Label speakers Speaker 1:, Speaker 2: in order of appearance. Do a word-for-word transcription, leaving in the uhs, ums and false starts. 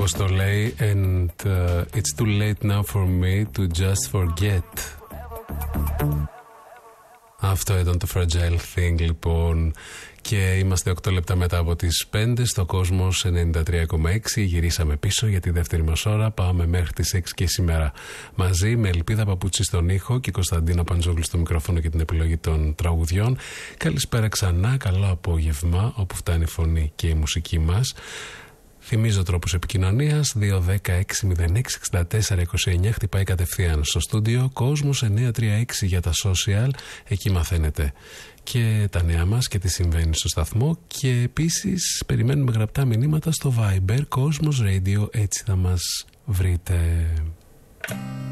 Speaker 1: όπως το λέει, and uh, it's too late now for me to just forget. Αυτό ήταν το Fragile Thing, λοιπόν. Και είμαστε οκτώ λεπτά μετά από τις πέντε στο Κόσμος ενενήντα τρία κόμμα έξι. Γυρίσαμε πίσω για τη δεύτερη μας ώρα. Πάμε μέχρι τις έξι και σήμερα μαζί με Ελπίδα Παπούτσι στον ήχο και Κωνσταντίνα Παντζόγλου στο μικρόφωνο και την επιλογή των τραγουδιών. Καλησπέρα ξανά, καλό απόγευμα όπου φτάνει η φωνή και η μουσική μας. Θυμίζω τρόπους επικοινωνίας: δύο δέκα έξι μηδέν έξι εξήντα τέσσερα είκοσι εννιά, χτυπάει κατευθείαν στο στούντιο. Κόσμος εννιακόσια τριάντα έξι για τα social, εκεί μαθαίνετε και τα νέα μας και τι συμβαίνει στο σταθμό. Και επίσης περιμένουμε γραπτά μηνύματα στο Viber Κόσμος Radio, έτσι θα μας βρείτε.